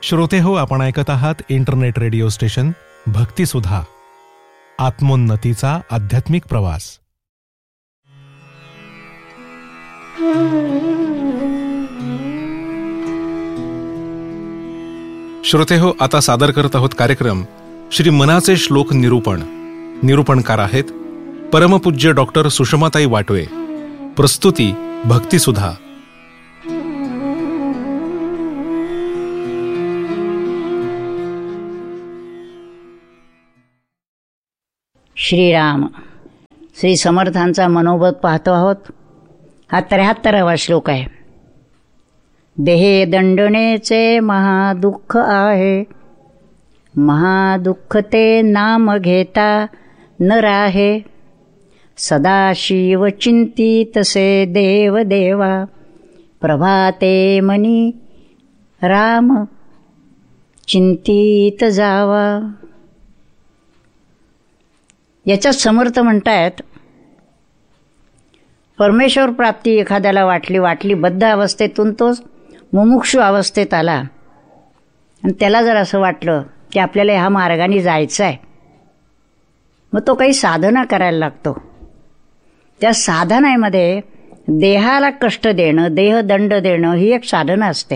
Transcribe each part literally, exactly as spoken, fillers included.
श्रोते हो, आपण ऐकत आहात इंटरनेट रेडिओ स्टेशन भक्तिसुधा, आत्मोन्नतीचा आध्यात्मिक प्रवास. श्रोते हो, आता सादर करत आहोत कार्यक्रम श्री मनाचे श्लोक निरूपण. निरूपणकार आहेत परमपूज्य डॉक्टर सुषमाताई वाटवे. प्रस्तुती भक्तिसुधा. श्रीराम. श्री समर्थांचा मनोबत पाहतो आहोत. हा त्र्याहत्तरावा श्लोक आहे. देहे दंडनेचे महादुःख आहे, महादुःख ते नाम घेता न राहे. सदाशिव चिंतितसे देव देवा, प्रभाते मनी राम चिंतित जावा. याच्यात समर्थ म्हणतायत, परमेश्वर प्राप्ती एखाद्याला वाटली वाटली बद्ध अवस्थेतून तो मुमुक्षु अवस्थेत आला आणि त्याला जर असं वाटलं की आपल्याला ह्या मार्गाने जायचं आहे, मग तो काही साधना करायला लागतो. त्या साधनामध्ये देहाला कष्ट देणं, देहदंड देणं ही एक साधना असते.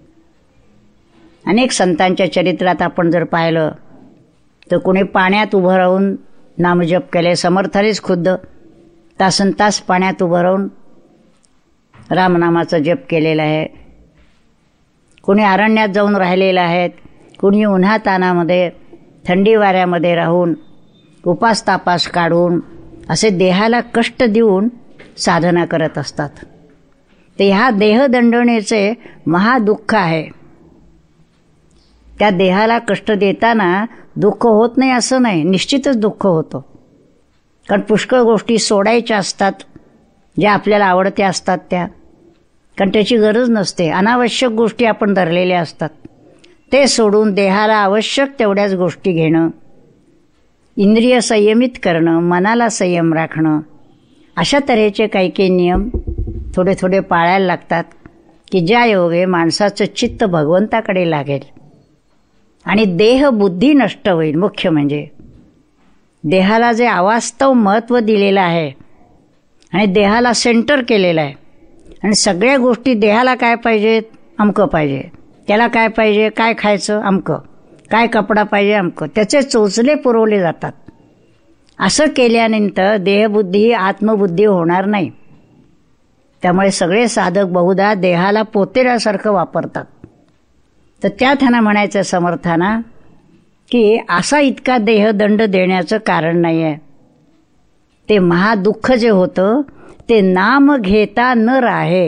अनेक संतांच्या चरित्रात आपण जर पाहिलं तर कुणी पाण्यात उभं राहून नामजप केले. समर्थानेच खुद्द तासन तास पाण्यात उभं राहून रामनामाचा जप केलेला आहे. कुणी अरण्यात जाऊन राहिलेलं आहेत, कुणी उन्हातानामध्ये थंडी वाऱ्यामध्ये राहून उपास तापास काढून असे देहाला कष्ट देऊन साधना करत असतात. ते ह्या देहदंडनेचे महादुःख आहे. त्या देहाला कष्ट देताना दुःख होत नाही असं नाही, निश्चितच दुःख होतं. कारण पुष्कळ गोष्टी सोडायच्या असतात, ज्या आपल्याला आवडत्या असतात त्या, कारण त्याची गरज नसते. अनावश्यक गोष्टी आपण धरलेल्या असतात, ते सोडून देहाला आवश्यक तेवढ्याच गोष्टी घेणं, इंद्रिय संयमित करणं, मनाला संयम राखणं, अशा तऱ्हेचे काही काही नियम थोडे थोडे पाळायला लागतात की ज्या योगे माणसाचं चित्त भगवंताकडे लागेल आणि देह बुद्धी नष्ट होईल. मुख्य म्हणजे देहाला जे अवास्तव महत्त्व दिलेलं आहे आणि देहाला सेंटर केलेलं आहे आणि सगळ्या गोष्टी देहाला काय पाहिजे, अमकं पाहिजे, त्याला काय पाहिजे, काय खायचं अमकं, काय कपडा पाहिजे अमकं, त्याचे चोचले पुरवले जातात. असं केल्यानंतर देहबुद्धी आत्मबुद्धी होणार नाही. त्यामुळे सगळे साधक बहुधा देहाला पोतेल्यासारखं वापरतात. तर त्या त्यांना म्हणायचं समर्थाना की असा इतका देहदंड देण्याचं कारण नाही आहे. ते महादुःख जे होतं ते नाम घेता न राहे.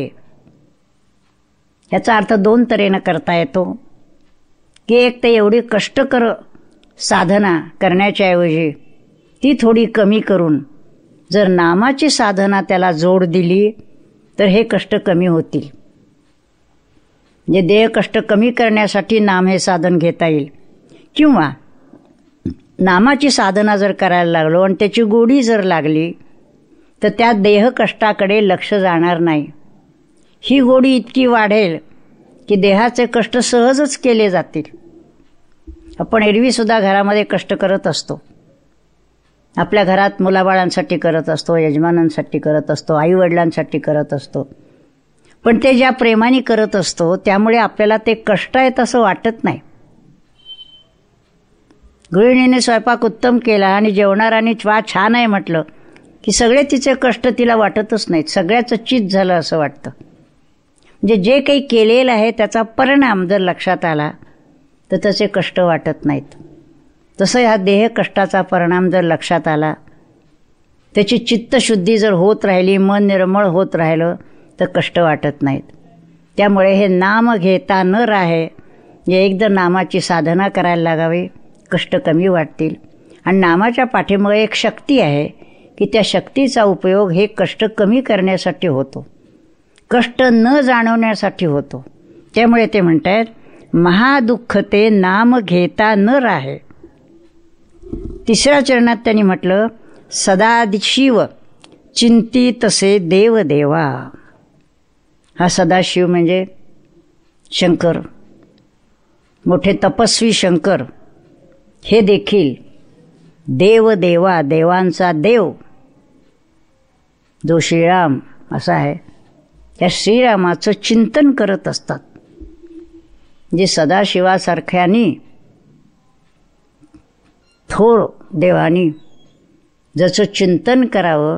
याचा अर्थ दोन तऱ्हेनं करता येतो की एक ते एवढी कष्टकर साधना करण्याच्या ऐवजी ती थोडी कमी करून जर नामाची साधना त्याला जोड दिली तर हे कष्ट कमी होतील. म्हणजे देह कष्ट कमी करण्यासाठी नाम हे साधन घेता येईल. किंवा नामाची साधना जर करायला लागलो आणि त्याची गोडी जर लागली तर त्या देह कष्टाकडे लक्ष जाणार नाही. ही गोडी इतकी वाढेल की देहाचे कष्ट सहजच केले जातील. आपण एरवीसुद्धा घरामध्ये कष्ट करत असतो. आपल्या घरात मुलाबाळांसाठी करत असतो, यजमानांसाठी करत असतो, आईवडिलांसाठी करत असतो. पण ते ज्या प्रेमाने करत असतो त्यामुळे आपल्याला ते कष्ट आहेत असं वाटत नाही. गृहिणीने स्वयंपाक उत्तम केला आणि जेवणाराने वा छान आहे म्हटलं की सगळे तिचे कष्ट तिला वाटतच नाहीत, सगळ्याचं चित झालं असं वाटतं. म्हणजे जे काही केलेलं आहे त्याचा परिणाम जर लक्षात आला तर त्याचे कष्ट वाटत नाहीत. तसं ह्या देह कष्टाचा परिणाम जर लक्षात आला, त्याची चित्तशुद्धी जर होत राहिली, मन निर्मळ होत राहिलं तर कष्ट वाटत नाहीत. त्यामुळे हे नाम घेता न राहे, म्हणजे एकदा नामाची साधना करायला लागावी, कष्ट कमी वाटतील. आणि नामाच्या पाठीमागे एक शक्ती आहे की त्या शक्तीचा उपयोग हे कष्ट कमी करण्यासाठी होतो, कष्ट न जाणवण्यासाठी होतो. त्यामुळे ते म्हणतात महादुःख ते नाम घेता न राहे. तिसऱ्या चरणात त्यांनी म्हटलं सदाशिव चिंतितसे देव देवा. हा सदाशिव म्हणजे शंकर. मोठे तपस्वी शंकर हे देखील देव देवा देवांचा देव जो श्रीराम असा आहे, त्या श्रीरामाचं चिंतन करत असतात. जे सदाशिवासारख्यानी थोर देवानी ज्याचं चिंतन करावं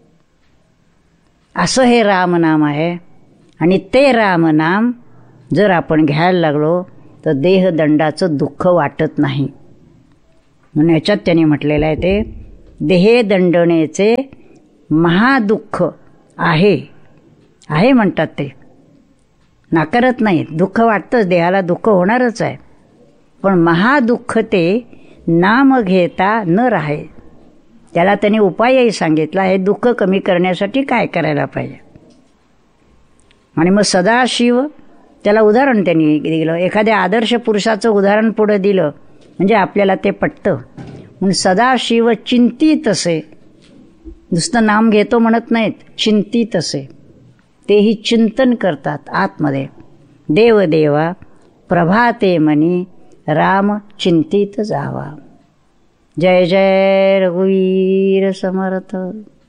असं हे रामनाम आहे. आणि ते रामनाम जर आपण घ्यायला लागलो तर देहदंडाचं दुःख वाटत नाही. म्हणून याच्यात त्यांनी म्हटलेलं आहे ते देहदंडनेचे महादुःख आहे आहे म्हणतात ते, नाकारत नाही. दुःख वाटतंच, देहाला दुःख होणारच आहे, पण महादुःख ते नाम घेता न राहे. त्याला त्यांनी उपायही सांगितला, हे दुःख कमी करण्यासाठी काय करायला पाहिजे. आणि मग सदाशिव त्याला उदाहरण त्यांनी दिलं, एखाद्या आदर्श पुरुषाचं उदाहरण पुढं दिलं म्हणजे आपल्याला ते पटतं. म्हणून सदाशिव चिंतित असे, नुसतं नाम घेतो म्हणत नाहीत, चिंतित असे, तेही चिंतन करतात आतमध्ये. देवदेवा प्रभाते मनी राम चिंतित जावा. जय जय रघुवीर समर्थ.